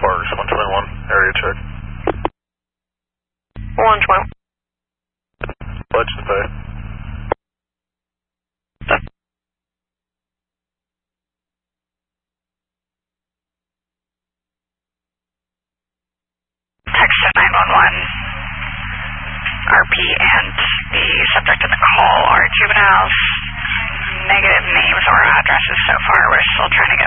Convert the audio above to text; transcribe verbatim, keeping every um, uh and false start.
Sparks, one twenty-one, area check. one twenty. Pledge to pay. Text to nine one one. R P and the subject of the call are juveniles. Negative names or addresses so far. We're still trying to get